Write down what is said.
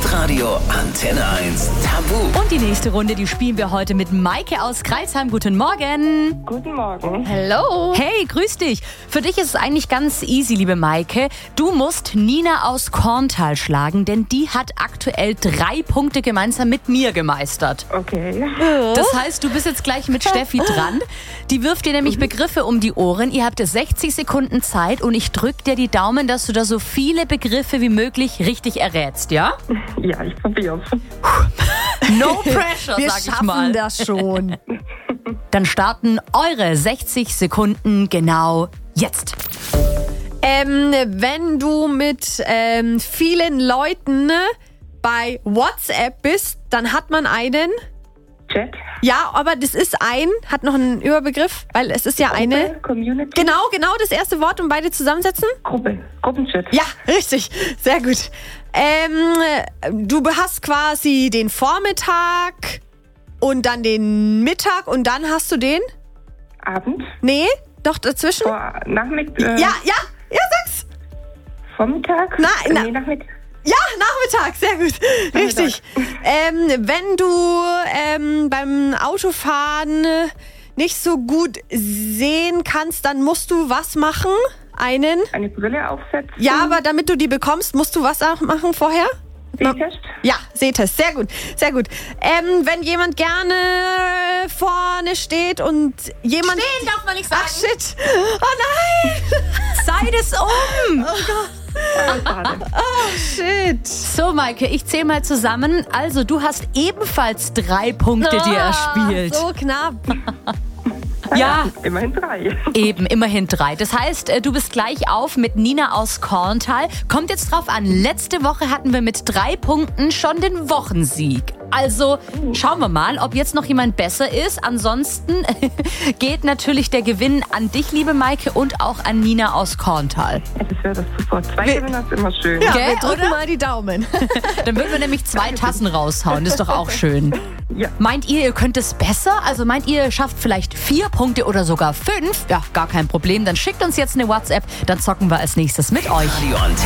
Hitradio Antenne 1 Tabu. Und die nächste Runde, die spielen wir heute mit Maike aus Crailsheim. Guten Morgen. Guten Morgen. Hello. Hey, grüß dich. Für dich ist es eigentlich ganz easy, liebe Maike. Du musst Nina aus Korntal schlagen, denn die hat aktuell 3 Punkte gemeinsam mit mir gemeistert. Okay. Das heißt, du bist jetzt gleich mit Steffi dran. Die wirft dir nämlich Begriffe um die Ohren. Ihr habt 60 Sekunden Zeit und ich drück dir die Daumen, dass du da so viele Begriffe wie möglich richtig errätst, ja? Ja, ich probier's. No pressure, Wir sag ich schaffen mal. das schon. Dann starten eure 60 Sekunden genau jetzt. Wenn du mit vielen Leuten bei WhatsApp bist, dann hat man einen... Chat. Ja, aber das ist hat noch einen Überbegriff, weil es ist ja eine... Community. Genau, das erste Wort und beide zusammensetzen? Gruppenchat. Ja, richtig. Sehr gut. Du hast quasi den Vormittag und dann den Mittag und dann hast du den... Abend. Nee, doch dazwischen? Nachmittag. Ja, sag's. Vormittag. Na. Nachmittag. Ja, Nachmittag, sehr gut. Richtig. Wenn du beim Autofahren nicht so gut sehen kannst, dann musst du was machen? Eine Brille aufsetzen. Ja, aber damit du die bekommst, musst du was auch machen vorher? Sehtest. Ja, Sehtest. Sehr gut, sehr gut. Wenn jemand gerne vorne steht und jemand... Stehen darf man nicht sagen. Ach, shit. Oh nein. Sei das um! Oh Gott. Schade. Oh, shit. So, Maike, ich zähle mal zusammen. Also, du hast ebenfalls 3 Punkte dir erspielt. So knapp. Ja, Immerhin 3. eben, immerhin 3. Das heißt, du bist gleich auf mit Nina aus Korntal. Kommt jetzt drauf an, letzte Woche hatten wir mit 3 Punkten schon den Wochensieg. Also schauen wir mal, ob jetzt noch jemand besser ist. Ansonsten geht natürlich der Gewinn an dich, liebe Maike, und auch an Nina aus Korntal. Ja, das wäre das super. 2 Gewinner ist immer schön. Ja, Gell, wir drücken oder? mal die Daumen. Dann würden wir nämlich 2 Tassen raushauen. Das ist doch auch schön. Ja. Meint ihr könnt es besser? Also meint ihr schafft vielleicht 4 Punkte oder sogar 5? Ja, gar kein Problem. Dann schickt uns jetzt eine WhatsApp, dann zocken wir als nächstes mit euch. Radio Antenne.